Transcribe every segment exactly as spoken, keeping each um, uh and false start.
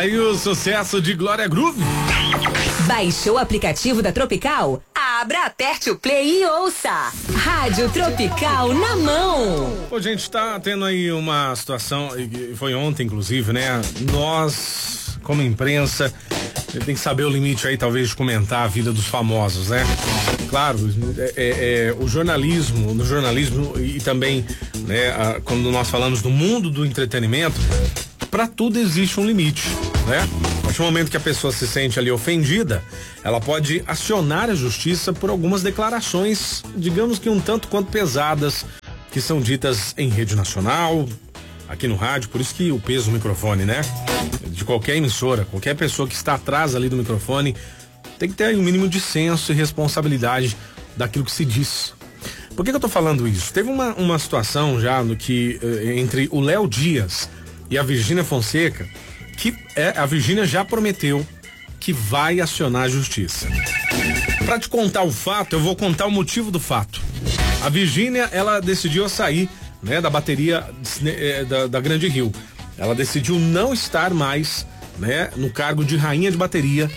aí o sucesso de Glória Groove. Baixou o aplicativo da Tropical? Abra, aperte o play e ouça. Rádio Tropical na mão. Pô, gente, tá tendo aí uma situação, foi ontem inclusive, né? Nós, como imprensa, tem que saber o limite aí, talvez, de comentar a vida dos famosos, né? Claro, é, é, o jornalismo, no jornalismo e também, né, a, quando nós falamos do mundo do entretenimento, para tudo existe um limite, né? A partir do momento que a pessoa se sente ali ofendida, ela pode acionar a justiça por algumas declarações, digamos que um tanto quanto pesadas, que são ditas em rede nacional, aqui no rádio, por isso que o peso do microfone, né? De qualquer emissora, qualquer pessoa que está atrás ali do microfone, tem que ter aí um mínimo de senso e responsabilidade daquilo que se diz. Por que que eu tô falando isso? Teve uma, uma situação já no que, eh, entre o Léo Dias e a Virgínia Fonseca, que é, a Virgínia já prometeu que vai acionar a justiça. Para te contar o fato, eu vou contar o motivo do fato. A Virgínia, ela decidiu sair, né, da bateria da, da Grande Rio. Ela decidiu não estar mais, né, no cargo de rainha de bateria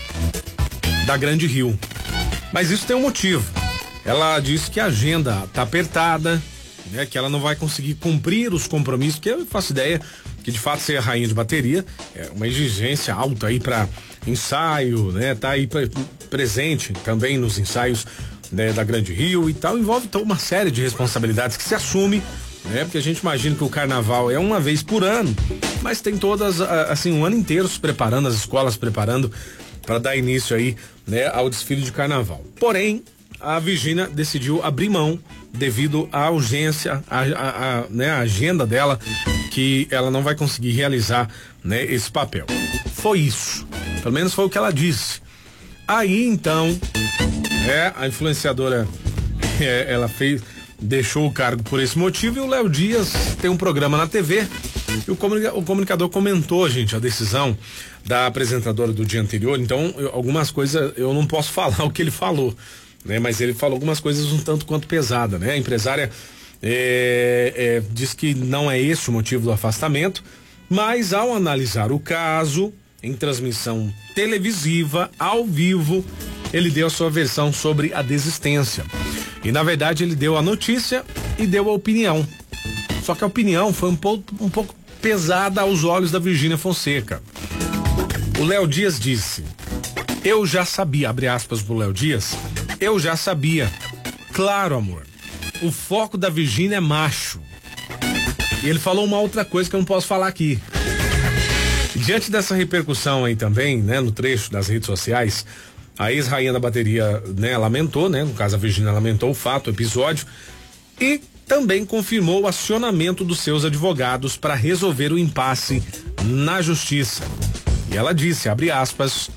da Grande Rio. Mas isso tem um motivo. Ela disse que a agenda tá apertada, né, que ela não vai conseguir cumprir os compromissos, porque eu faço ideia que de fato ser a rainha de bateria é uma exigência alta aí para ensaio, né, tá aí pra, presente também nos ensaios, né, da Grande Rio e tal, envolve toda uma série de responsabilidades que se assume, né, porque a gente imagina que o carnaval é uma vez por ano, mas tem todas, assim, um ano inteiro se preparando, as escolas preparando para dar início aí, né, ao desfile de carnaval. Porém, a Virgínia decidiu abrir mão devido à urgência, a, a, a, né, a agenda dela, que ela não vai conseguir realizar, né, esse papel. Foi isso. Pelo menos foi o que ela disse. Aí então, é, a influenciadora, é, ela fez, deixou o cargo por esse motivo, e o Léo Dias tem um programa na T V. E o, comunica, o comunicador comentou, gente, a decisão da apresentadora do dia anterior. Então, eu, algumas coisas eu não posso falar o que ele falou, né? Mas ele falou algumas coisas um tanto quanto pesada, né? A empresária é, é, diz que não é esse o motivo do afastamento, mas ao analisar o caso em transmissão televisiva, ao vivo, ele deu a sua versão sobre a desistência. E na verdade ele deu a notícia e deu a opinião. Só que a opinião foi um pouco, um pouco pesada aos olhos da Virgínia Fonseca. O Léo Dias disse: eu já sabia, abre aspas pro Léo Dias, eu já sabia. Claro, amor, o foco da Virgínia é macho. E ele falou uma outra coisa que eu não posso falar aqui. Diante dessa repercussão aí também, né, no trecho das redes sociais, a ex-rainha da bateria, né, lamentou, né, no caso a Virgínia lamentou o fato, o episódio, e também confirmou o acionamento dos seus advogados para resolver o impasse na justiça. E ela disse, abre aspas,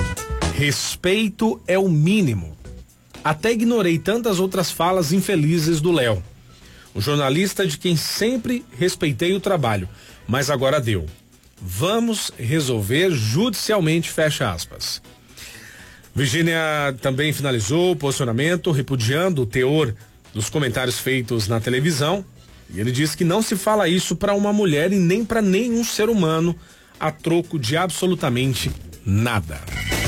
respeito é o mínimo. Até ignorei tantas outras falas infelizes do Léo. O jornalista de quem sempre respeitei o trabalho, mas agora deu. Vamos resolver judicialmente, fecha aspas. Virgínia também finalizou o posicionamento, repudiando o teor dos comentários feitos na televisão, e ele disse que não se fala isso para uma mulher e nem para nenhum ser humano a troco de absolutamente nada.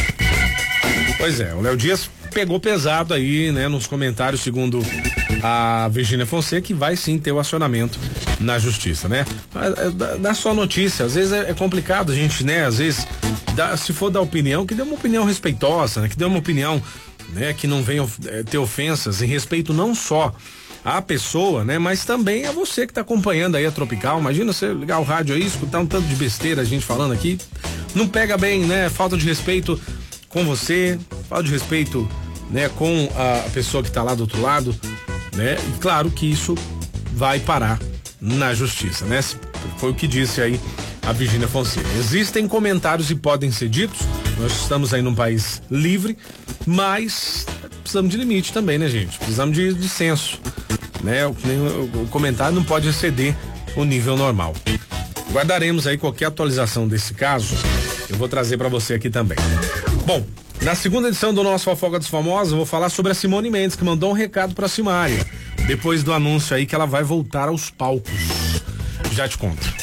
Pois é, o Léo Dias pegou pesado aí, né, nos comentários, segundo a Virgínia Fonseca, que vai sim ter o acionamento na justiça, né? Dá só notícia, às vezes é, é complicado a gente, né, às vezes, dá, se for dar opinião, que dê uma opinião respeitosa, né, que dê uma opinião, né, que não venha é, ter ofensas, em respeito não só à pessoa, né, mas também a você que está acompanhando aí a Tropical. Imagina você ligar o rádio aí, escutar um tanto de besteira a gente falando aqui, não pega bem, né, falta de respeito com você, falta de respeito, né, com a pessoa que está lá do outro lado, né, e claro que isso vai parar na justiça, né, foi o que disse aí a Virgínia Fonseca. Existem comentários e podem ser ditos, nós estamos aí num país livre, mas precisamos de limite também, né, gente? Precisamos de, de senso, né? O, o, o comentário não pode exceder o nível normal. Guardaremos aí qualquer atualização desse caso, eu vou trazer para você aqui também. Bom, na segunda edição do nosso Fofoca dos Famosos, eu vou falar sobre a Simone Mendes, que mandou um recado pra Simária, depois do anúncio aí que ela vai voltar aos palcos. Já te conto.